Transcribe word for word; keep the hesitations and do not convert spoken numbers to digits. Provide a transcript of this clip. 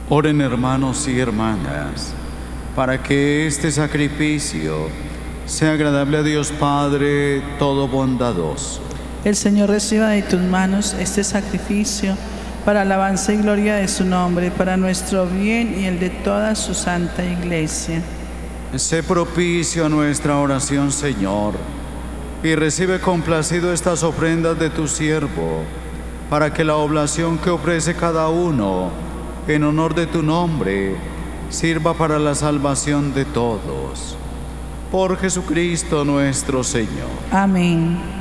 Oren, hermanos y hermanas, para que este sacrificio sea agradable a Dios Padre todo bondadoso. El Señor reciba de tus manos este sacrificio para alabanza y gloria de su nombre, para nuestro bien y el de toda su santa Iglesia. Sé propicio a nuestra oración, Señor, y recibe complacido estas ofrendas de tu siervo, para que la oblación que ofrece cada uno en honor de tu nombre sirva para la salvación de todos. Por Jesucristo nuestro Señor. Amén.